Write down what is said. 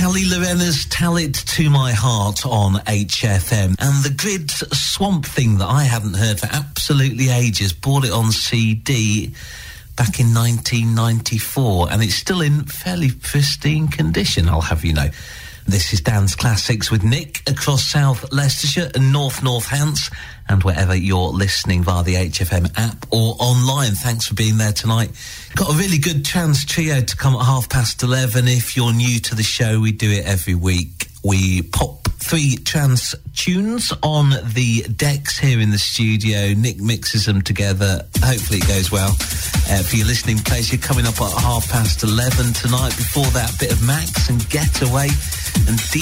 Kelly Lorena's Tell It To My Heart on HFM. And the Grid's Swamp Thing that I hadn't heard for absolutely ages, bought it on CD back in 1994, and it's still in fairly pristine condition, I'll have you know. This is Dan's Classics with Nick across South Leicestershire and North Hants, and wherever you're listening via the HFM app or online. Thanks for being there tonight. Got a really good trance trio to come at 11:30. If you're new to the show, we do it every week. We pop 3 trance tunes on the decks here in the studio. Nick mixes them together. Hopefully it goes well. For your listening pleasure, coming up at 11:30 tonight. Before that, a bit of Max and Getaway and